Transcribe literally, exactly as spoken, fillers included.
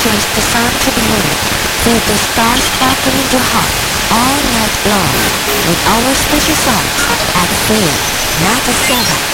chase the sun to the moon, see the stars sparkle in your heart all night long with our special songs at three, not at seven.